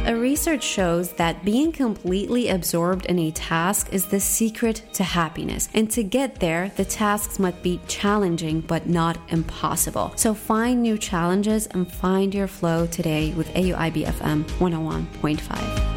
A research shows that being completely absorbed in a task is the secret to happiness. And to get there, the tasks must be challenging but not impossible. So find new challenges and find your flow today with AUIB FM 101.5.